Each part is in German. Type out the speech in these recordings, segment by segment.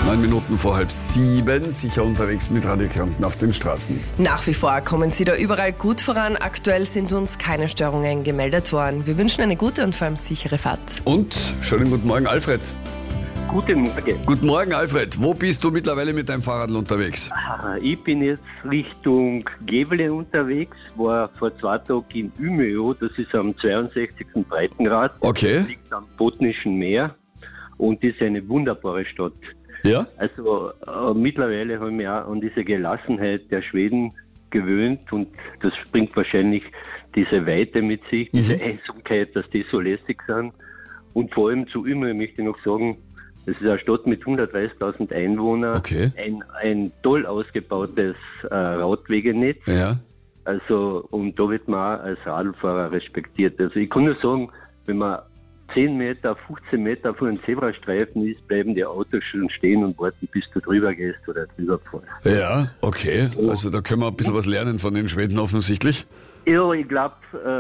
9 Minuten vor 6:30, sicher unterwegs mit Radio Kärnten auf den Straßen. Nach wie vor kommen Sie da überall gut voran. Aktuell sind uns keine Störungen gemeldet worden. Wir wünschen eine gute und vor allem sichere Fahrt. Und schönen guten Morgen, Alfred. Guten Morgen. Guten Morgen, Alfred. Wo bist du mittlerweile mit deinem Fahrrad unterwegs? Ich bin jetzt Richtung Gävle unterwegs, war vor 2 Tagen in Umeå, das ist am 62. Breitengrad. Okay. Liegt am Botnischen Meer und ist eine wunderbare Stadt. Ja? Also mittlerweile habe ich mich auch an diese Gelassenheit der Schweden gewöhnt und das bringt wahrscheinlich diese Weite mit sich, diese Einsamkeit, dass die so lässig sind. Und vor allem zu Umeå möchte ich noch sagen, das ist eine Stadt mit 130.000 Einwohnern, Okay. ein toll ausgebautes Radwegenetz. Ja. Also, und da wird man auch als Radlfahrer respektiert. Also ich kann nur sagen, wenn man 10 Meter, 15 Meter vor einem Zebrastreifen ist, bleiben die Autos schon stehen und warten, bis du drüber gehst oder drüber fährst. Ja, okay. Also da können wir ein bisschen was lernen von den Schweden offensichtlich. Ja, ich glaube,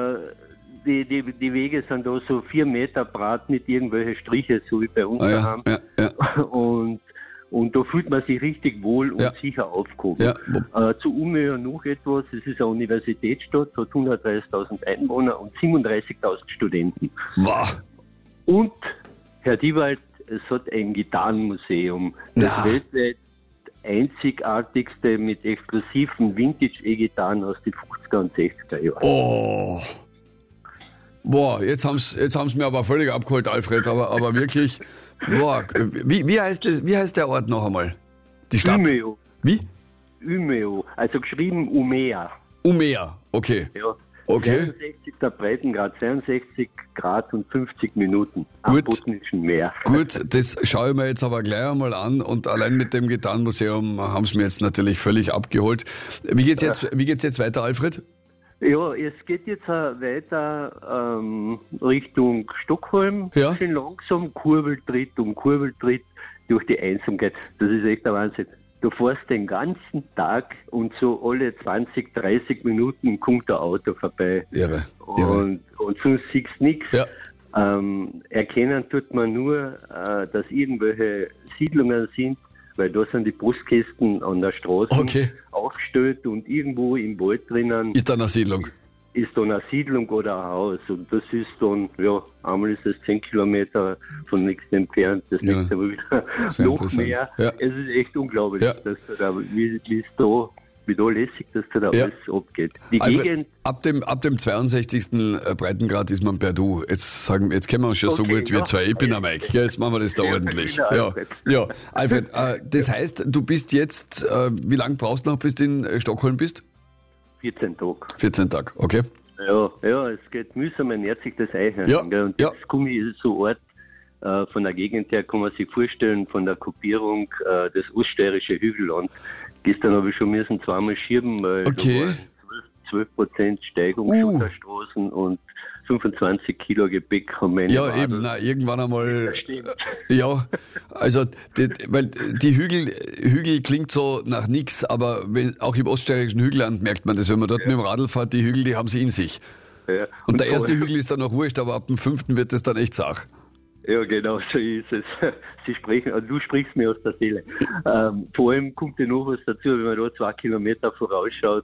die Wege sind da so 4 Meter breit mit irgendwelchen Striche, so wie bei uns daheim. Ja. Und da fühlt man sich richtig wohl und sicher aufgehoben. Ja. Zu Umeå noch etwas, es ist eine Universitätsstadt, hat 130.000 Einwohner und 37.000 Studenten. Wow. Und, Herr Diewald, es hat ein Gitarrenmuseum, das weltweit einzigartigste mit exklusiven Vintage-E-Gitarren aus den 50er und 60er Jahren. Oh. Boah, jetzt haben's mir aber völlig abgeholt, Alfred, aber wirklich, boah, wie heißt der Ort noch einmal? Die Stadt? Umeå. Wie? Umeå, also geschrieben Umeå. Umeå, okay. Ja. Okay. 62 der Breitengrad, 62 Grad und 50 Minuten am Gut. Botnischen Meer. Gut, das schaue ich mir jetzt aber gleich einmal an und allein mit dem Gitarrenmuseum haben sie mir jetzt natürlich völlig abgeholt. Wie geht's jetzt weiter, Alfred? Ja, es geht jetzt weiter Richtung Stockholm. Ja. Schön langsam, Kurbeltritt um Kurbeltritt durch die Einsamkeit. Das ist echt der Wahnsinn. Du fährst den ganzen Tag und so alle 20, 30 Minuten kommt ein Auto vorbei. Irre. Und sonst siehst du nichts. Ja. Erkennen tut man nur, dass irgendwelche Siedlungen sind, weil da sind die Postkästen an der Straße aufgestellt und irgendwo im Wald drinnen Ist da eine Siedlung? ist dann eine Siedlung oder ein Haus. Und das ist dann, einmal ist es 10 Kilometer von nichts entfernt, das nächste Mal wieder noch mehr. Ja. Es ist echt unglaublich, dass da, wie da lässig, dass da alles abgeht. Die also, Gegend. Ab dem 62. Breitengrad ist man per Du. Jetzt kennen wir uns schon so gut wie zwei. Ich bin der Mike. Ja, jetzt machen wir das da ordentlich. Ja, Alfred, das heißt, du bist jetzt, wie lange brauchst du noch, bis du in Stockholm bist? 14 Tage. 14 Tage, okay. Ja, es geht mühsam, man nähert sich das Eichhörnchen. Ja, Und jetzt komme ich so Ort, von der Gegend her kann man sich vorstellen, von der Gruppierung das oststeirische Hügelland. Gestern habe ich schon müssen zweimal schieben, weil da waren 12% Steigung Schotterstraßen und 25 Kilo Gepäck haben meine Radl. Eben, irgendwann einmal. Ja, also, weil die Hügel klingt so nach nix, aber auch im oststeirischen Hügelland merkt man das, wenn man dort mit dem Radl fährt, die Hügel, die haben sie in sich. Ja. Und der erste Hügel ist dann noch wurscht, aber ab dem 5. wird es dann echt Sach. Ja, genau, so ist es. Du sprichst mir aus der Seele. Vor allem kommt ja noch was dazu, wenn man da 2 Kilometer vorausschaut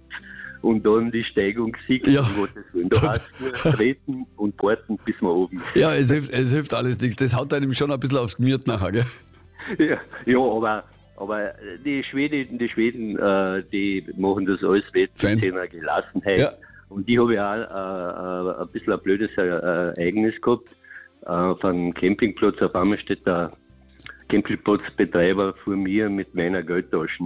und dann die Steigung sieht. Da hast du nur treten und warten, bis man oben ist. Ja, es hilft alles nichts. Das haut einem schon ein bisschen aufs Gemüt nachher, gell? Ja, aber die Schweden, die machen das alles mit einer Gelassenheit. Ja. Und die habe ich auch ein bisschen ein blödes Ereignis gehabt. Auf einem Campingplatz, auf einmal steht der Campingplatzbetreiber vor mir mit meiner Geldtasche.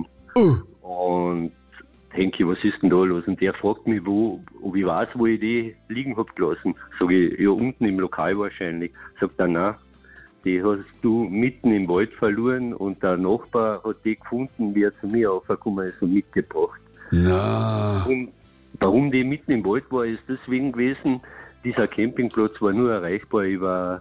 Und denke ich, was ist denn da los? Und der fragt mich, ob ich weiß, wo ich die liegen habe gelassen. Sag ich, ja, unten im Lokal wahrscheinlich. Sagt er, nein, die hast du mitten im Wald verloren und der Nachbar hat die gefunden, wie er zu mir aufgekommen ist und mitgebracht. Na. Und warum die mitten im Wald war, ist deswegen gewesen, dieser Campingplatz war nur erreichbar über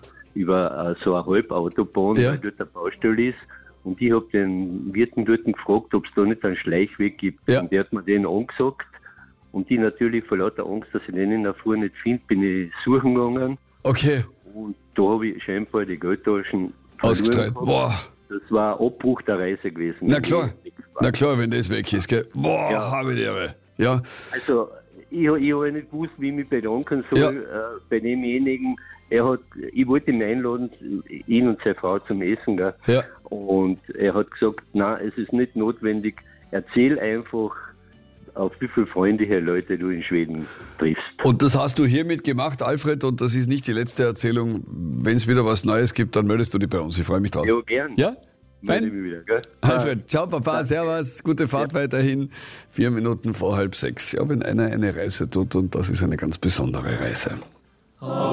so eine Halbautobahn, weil dort eine Baustelle ist. Und ich habe den Wirten dort gefragt, ob es da nicht einen Schleichweg gibt. Ja. Und der hat mir den angesagt. Und ich natürlich vor lauter Angst, dass ich den in der Früh nicht finde, bin ich suchen gegangen. Okay. Und da habe ich scheinbar die Geldtaschen ausgestreut. Boah. Das war Abbruch der Reise gewesen. Na klar, wenn das weg ist, gell? Boah, ja. Habe ich dir. Ja. Also, ich habe nicht gewusst, wie ich mich bedanken soll bei demjenigen. Ich wollte ihn einladen, ihn und seine Frau zum Essen, gell? Ja. Und er hat gesagt, nein, es ist nicht notwendig. Erzähl einfach, auf wie viele freundliche Leute du in Schweden triffst. Und das hast du hiermit gemacht, Alfred, und das ist nicht die letzte Erzählung. Wenn es wieder was Neues gibt, dann meldest du dich bei uns. Ich freue mich drauf. Ja, gern. Ja? Melde mich wieder, gell? Alfred, ciao Papa, servus, gute Fahrt weiterhin. 4 Minuten vor 5:30. Ja, wenn einer eine Reise tut, und das ist eine ganz besondere Reise.